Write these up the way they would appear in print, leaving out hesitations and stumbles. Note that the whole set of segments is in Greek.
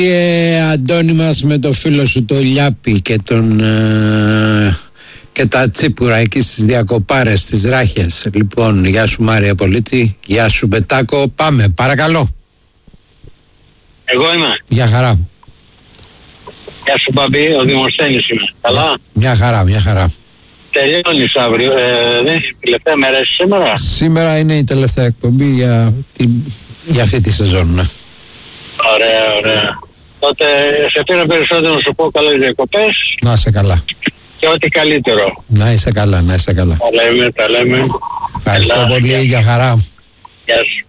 Αντώνη μας, με το φίλο σου το Λιάπη και τα τσίπουρα εκεί στις διακοπάρες της Ράχιας. Λοιπόν, γεια σου Μάρια Πολίτη, γεια σου Μπετάκο, πάμε παρακαλώ. Εγώ είμαι. Γεια χαρά. Γεια σου Μπαμπή, ο Δημοσθένης είμαι. Καλά. Μια χαρά, μια χαρά. Τελειώνεις αύριο, δεν είναι η τελευταία μέρα σήμερα. Σήμερα είναι η τελευταία εκπομπή για αυτή τη σεζόν, ναι. Ωραία, ωραία. Τότε σε πήρα περισσότερο να σου πω καλές διακοπές. Να είσαι καλά. Και ό,τι καλύτερο. Να είσαι καλά, να είσαι καλά. Τα λέμε. Ευχαριστώ πολύ, για χαρά. Γεια σου.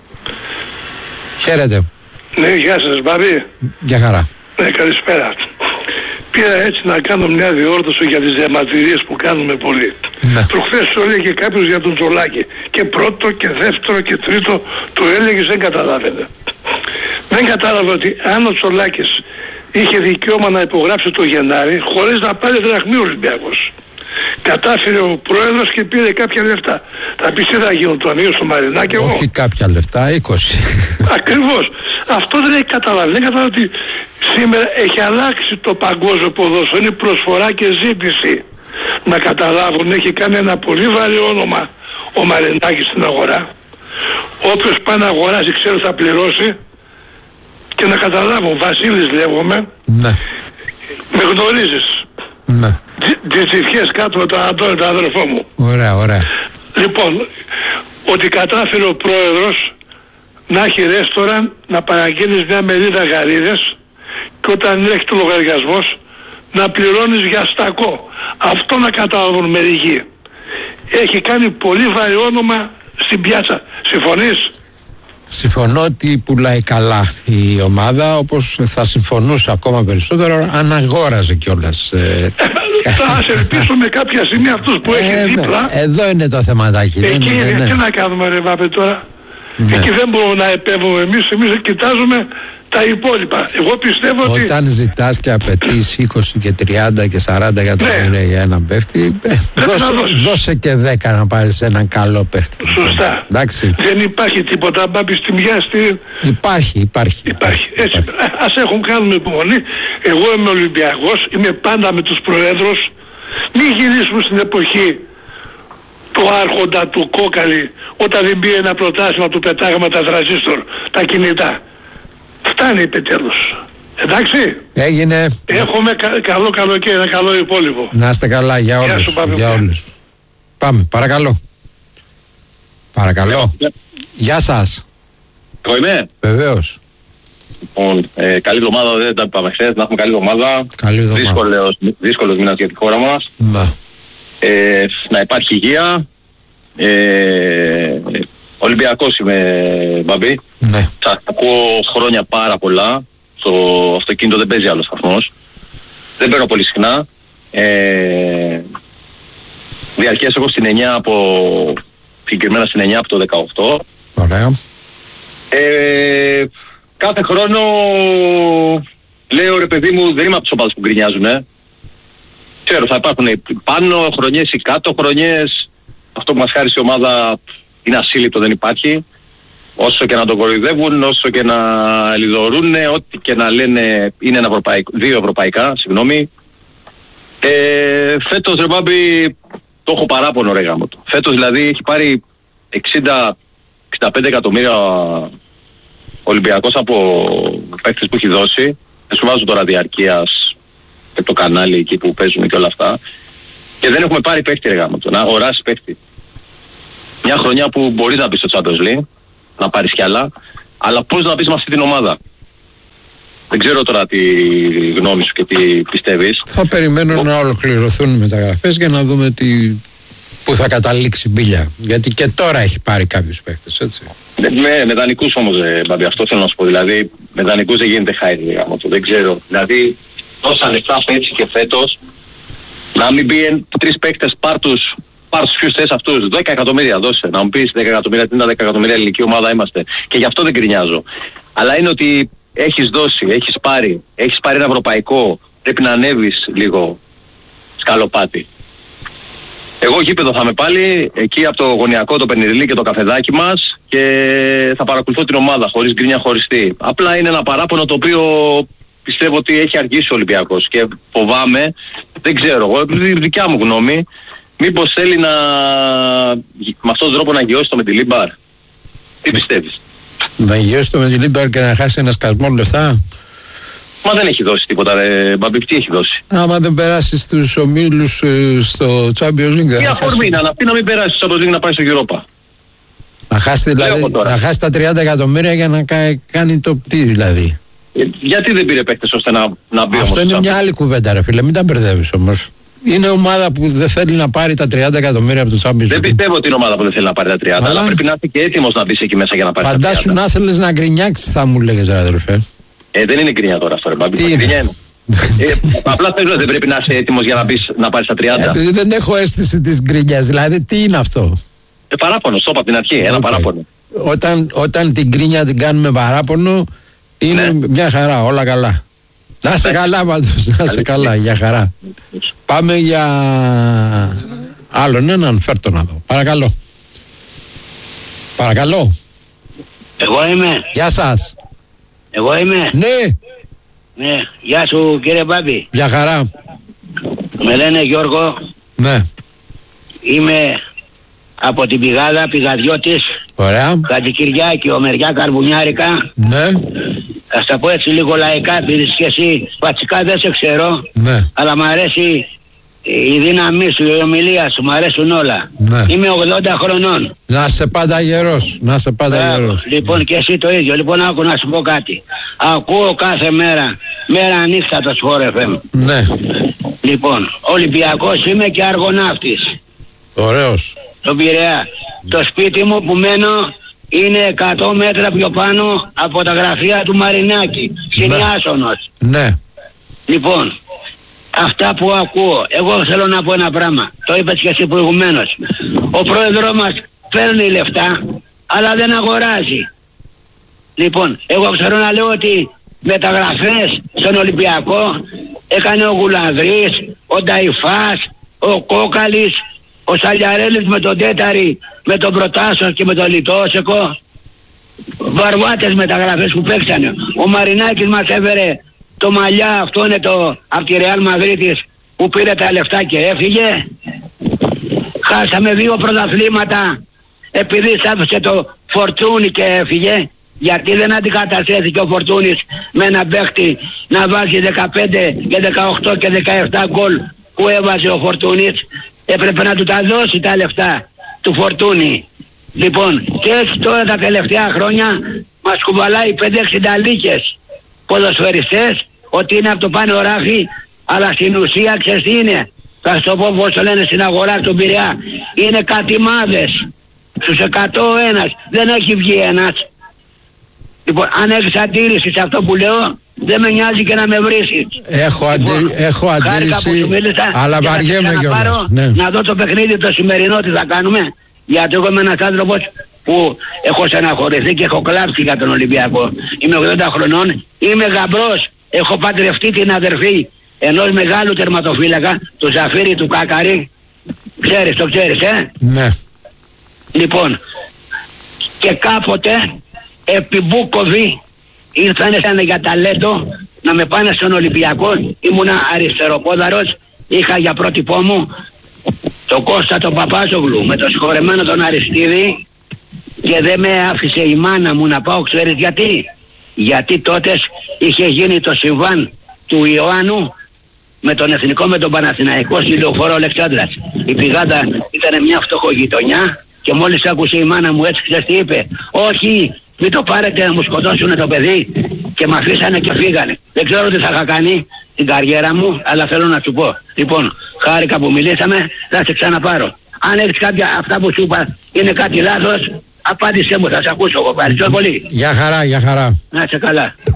Χαίρετε. Ναι, γεια σας Μπαμπή. Για χαρά. Ναι, καλησπέρα. Πήρα έτσι να κάνω μια διόρθωση για τις διαμαρτυρίες που κάνουμε πολύ. Ναι. Προχθές το έλεγε κάποιος για τον Τζολάκη. Και πρώτο και δεύτερο και τρίτο το έλεγε, δεν καταλάβαινε. Δεν κατάλαβε ότι αν ο Τζολάκης είχε δικαίωμα να υπογράψει το Γενάρη χωρίς να πάρει δραχμή ο Ολυμπιακός. Κατάφερε ο πρόεδρος και πήρε κάποια λεφτά. Θα πεις τι θα γίνουν, το ανοίγω στο Μαρινάκι εγώ. Όχι κάποια λεφτά, 20. Ακριβώς. Αυτό δεν έχει καταλάβει. Δεν καταλάβει ότι σήμερα έχει αλλάξει το παγκόσμιο ποδόσφαιρο. Είναι προσφορά και ζήτηση. Να καταλάβουν, έχει κάνει ένα πολύ βαρύ όνομα ο Μαρινάκης στην αγορά. Όποιος πάει να αγοράσει ξέρει θα πληρώσει. Και να καταλάβουν, Βασίλης λέγομαι. Ναι. Με γνωρίζεις. Ναι. Τις κάτω με τον Αντώνη, τον αδερφό μου. Ωραία, ωραία. Λοιπόν, ότι κατάφερε ο πρόεδρος να έχει ρέστοραν, να παραγγείλεις μια μερίδα γαρίδες και όταν έχει το λογαριασμός να πληρώνεις για στακό. Αυτό να καταλάβουν μερικοί. Έχει κάνει πολύ βαρύ όνομα στην πιάτσα. Συμφωνείς? Συμφωνώ ότι πουλάει καλά η ομάδα, όπως θα συμφωνούσα ακόμα περισσότερο αν αγόραζε κιόλας. Θα σε ελπίσουμε κάποια στιγμή αυτούς που έχει δίπλα. Εδώ είναι το θεματάκι. Εκεί είναι. Τι να κάνουμε ρε Βάπε τώρα. Ναι. Εκεί δεν μπορούμε να επέμβουμε εμείς κοιτάζουμε τα υπόλοιπα. Εγώ πιστεύω ότι... Όταν ζητάς και απαιτείς 20 και 30 και 40 εκατομμύρια για έναν παίχτη, δώσε και 10 να πάρεις έναν καλό παίχτη. Σωστά. Εντάξει. Δεν υπάρχει τίποτα, Μπάμπη, στη μια στη... Υπάρχει. Έτσι. Ας κάνουμε υπομονή. Εγώ είμαι Ολυμπιακός, είμαι πάντα με τους προέδρους. Μην γυρίσουμε στην εποχή του άρχοντα του Κόκαλη, όταν δεν πήρε ένα πρωτάθλημα του πετάγαμε τα τραζίστορ, τα κινητά. Φτάνει επιτέλους. Εντάξει. Έγινε. Έχουμε καλό καλοκαίρι, ένα καλό υπόλοιπο. Να είστε καλά για όλους. Για όλους. Πάμε, παρακαλώ. Γεια σας. Εγώ είμαι. Βεβαίως. Λοιπόν, καλή εβδομάδα, δεν τα είπαμε χθες, να έχουμε καλή εβδομάδα. Καλή εβδομάδα. Δύσκολος μήνας για τη χώρα μας. Ναι. Να υπάρχει υγεία. Ολυμπιακός είμαι, Μπαμπή. Ναι. Σας ακούω χρόνια πάρα πολλά. Στο αυτοκίνητο δεν παίζει άλλος σταθμός. Δεν παίρνω πολύ συχνά. Διαρκές έχω στην 9 συγκεκριμένα στην 9 από το 18. Ωραία. Κάθε χρόνο λέω ρε παιδί μου, δεν είμαι από τους οπαδούς που γκρινιάζουν. Ξέρω, θα υπάρχουν πάνω χρονιές ή κάτω χρονιές. Αυτό που μας χάρισε η ομάδα είναι ασύλληπτο, δεν υπάρχει. Όσο και να τον κοροϊδεύουν, όσο και να λιδωρούν, ό,τι και να λένε είναι δύο ευρωπαϊκά, συγγνώμη. Φέτος ρε Μπάμπη, το έχω παράπονο ρε γάμο του. Φέτος δηλαδή έχει πάρει 60-65 εκατομμύρια Ολυμπιακός από παίκτες που έχει δώσει. Δεν σου βάζω τώρα διαρκείας και το κανάλι εκεί που παίζουν και όλα αυτά. Και δεν έχουμε πάρει παίκτη ρε γάμο του, να αγοράσεις παίκτη. Μια χρονιά που μπορείς να μπεις στο Champions League, να πάρεις κι άλλα, αλλά πώς να μπεις με αυτή την ομάδα. Δεν ξέρω τώρα τη γνώμη σου και τι πιστεύεις. Θα περιμένω να ολοκληρωθούν οι μεταγραφές για να δούμε πού θα καταλήξει μπίλια. Γιατί και τώρα έχει πάρει κάποιους παίκτες, έτσι. Με δανεικούς όμως, Μπαμπή, αυτό θέλω να σου πω. Δηλαδή, με δανεικούς δεν γίνεται χάρη, δεν ξέρω. Δηλαδή, τόσα λεφτά έτσι και φέτος, να μην πει 3 παίκτες πάρ' τους ποιους θες αυτούς, 10 εκατομμύρια δώσε. Να μου πεις 10 εκατομμύρια, τι είναι τα 10 εκατομμύρια ελληνική ομάδα είμαστε. Και γι' αυτό δεν γκρινιάζω. Αλλά είναι ότι έχεις δώσει, έχεις πάρει ένα ευρωπαϊκό, πρέπει να ανέβεις λίγο σκαλοπάτι. Εγώ γήπεδο θα είμαι πάλι, εκεί από το γωνιακό, το Πενιριλί και το καφεδάκι μας, και θα παρακολουθώ την ομάδα χωρίς γκρίνια, χωριστή. Απλά είναι ένα παράπονο το οποίο πιστεύω ότι έχει αργήσει ο Ολυμπιακός και φοβάμαι, δεν ξέρω εγώ, δικιά μου γνώμη, μήπως θέλει με αυτόν τον τρόπο να γιώσει το Μεντιλίμπαρ. Τι πιστεύεις? Να γιώσει το Μεντιλίμπαρ και να χάσει ένα σκασμό λεφτά? Μα δεν έχει δώσει τίποτα, Μπαμπίκ, τι έχει δώσει? Άμα δεν περάσει στους ομίλους στο Champions League. Τι αφορμή είναι αυτή να μην περάσει στο Champions League, να πάει στο Europa? Να χάσει, δηλαδή, να χάσει τα 30 εκατομμύρια για να κάνει το τι δηλαδή? Γιατί δεν πήρε παίκτες ώστε να μπει? Αυτό είναι μια άλλη κουβέντα, ρε φίλε, μην τα μπερδεύεις όμως. Είναι ομάδα που δεν θέλει να πάρει τα 30 εκατομμύρια από το Champions League. Δεν πιστεύω ότι είναι ομάδα που δεν θέλει να πάρει τα 30, αλλά πρέπει να είσαι και έτοιμος να μπεις εκεί μέσα για να πάρει τα 30. Φαντάσου να θέλεις να γκρινιάξεις, θα μου λέγες, ρε αδελφέ. Δεν είναι γκρινιά τώρα αυτό, ρε Μπαμπή. Τι είναι? Απλά θέλω, δεν πρέπει να είσαι έτοιμος για να μπεις να πάρεις τα 30. Δεν έχω αίσθηση της γκρινιάς, δηλαδή τι είναι αυτό? Παράπονο, στο είπα από την αρχή, ένα παράπονο. Όταν την γκρίνια την κάνουμε παράπονο, είναι μια χαρά, όλα καλά. Να είσαι καλά πάντως, να είσαι καλά, για χαρά. Πάμε για άλλον έναν, φέρ' να δω. Παρακαλώ. Παρακαλώ. Εγώ είμαι. Γεια σας. Εγώ είμαι. Ναι. Ναι. Γεια σου κύριε Μπάμπη. Για χαρά. Με λένε Γιώργο. Ναι. Είμαι από την Πηγάδα, πηγαδιώτης. Ωραία. Χατζικυριάκη, Ομεριά, Καρμπουνιάρικα. Ναι. Θα στα πω έτσι λίγο λαϊκά, επειδή και εσύ πατσικά δεν σε ξέρω. Ναι. Αλλά μου αρέσει η δύναμή σου, η ομιλία σου, μου αρέσουν όλα. Ναι. Είμαι 80 χρονών. Να είσαι πάντα γερός, να είσαι πάντα γερός. Λοιπόν, και εσύ το ίδιο. Λοιπόν, άκου να σου πω κάτι. Ακούω κάθε μέρα, μέρα νύχτα το Sport FM. Ναι. Λοιπόν, Ολυμπιακός είμαι και αργοναύτης. Ωραίος. Στον Πειραιά. Το σπίτι μου που μένω είναι 100 μέτρα πιο πάνω από τα γραφεία του Μαρινάκη. Συνιάσονος. Ναι. Λοιπόν, αυτά που ακούω, εγώ θέλω να πω ένα πράγμα. Το είπες και εσύ προηγουμένως. Ο πρόεδρος μας παίρνει λεφτά, αλλά δεν αγοράζει. Λοιπόν, εγώ ξέρω να λέω ότι μεταγραφές στον Ολυμπιακό έκανε ο Γουλανδρής, ο Νταϊφάς, ο Κόκαλης, ο Σαλιαρέλης με τον Τέταρη, με τον Προτάσο και με τον Λιτόσεκο. Βαρβάτες μεταγραφές που παίξανε. Ο Μαρινάκης μας έφερε το μαλλιά, αυτό είναι από τη Ρεάλ Μαδρίτης που πήρε τα λεφτά και έφυγε. Χάσαμε 2 πρωταθλήματα επειδή άφησε το Φορτούνι και έφυγε. Γιατί δεν αντικαταστέθηκε ο Φορτούνης με ένα παίχτη να βάζει 15 και 18 και 17 γκολ που έβαζε ο Φορτούνης? Έπρεπε να του τα δώσει τα λεφτά του Φορτούνη. Λοιπόν, και έτσι τώρα τα τελευταία χρόνια μας κουβαλάει 5-6 ταλίκες ποδοσφαιριστές, ότι είναι από το πάνω ράφι, αλλά στην ουσία ξέρεις τι είναι? Θα σου το πω πώς το λένε στην αγορά του Πειραιά. Είναι κατημάδες. Στους 101 δεν έχει βγει ένας. Λοιπόν, αν έχεις αντίρρηση σε αυτό που λέω, δεν με νοιάζει και να με βρίσεις. Έχω αντίρρηση, αλλά βαριέμαι κιόλας. Ναι. Να δω το παιχνίδι το σημερινό τι θα κάνουμε. Γιατί εγώ είμαι ένας άνθρωπος που έχω στεναχωρηθεί και έχω κλάψει για τον Ολυμπιακό. Είμαι 80 χρονών, είμαι γαμπρός. Έχω παντρευτεί την αδερφή ενός μεγάλου τερματοφύλακα, του Ζαφύρη του Κάκαρη. Ξέρεις, το ξέρεις, Ναι. Λοιπόν, και κάποτε επί Μπούκοβι ήρθανε σαν για ταλέντο να με πάνε στον Ολυμπιακό. Ήμουνα αριστεροπόδαρος, είχα για πρότυπό μου το Κώστα τον Παπάζογλου με το συγχωρεμένο τον Αριστίδη, και δεν με άφησε η μάνα μου να πάω. Ξέρεις γιατί? Γιατί τότε είχε γίνει το συμβάν του Ιωάννου με τον Εθνικό, με τον Παναθηναϊκό στη Λεωφόρο Αλεξάνδρας. Η Πηγάδα ήταν μια φτωχογειτονιά και μόλις άκουσε η μάνα μου έτσι, ξέρεις τι είπε? Όχι, μην το πάρετε να μου σκοτώσουν το παιδί, και με αφήσανε και φύγανε. Δεν ξέρω τι θα είχα κάνει την καριέρα μου, αλλά θέλω να σου πω. Λοιπόν, χάρηκα που μιλήσαμε, θα σε ξαναπάρω. Αν έχεις κάποια αυτά που σου είπα είναι κάτι λάθος, απάντησέ μου, θα σε ακούσω εγώ. Ευχαριστώ πολύ. Γεια χαρά, γεια χαρά. Να είσαι καλά.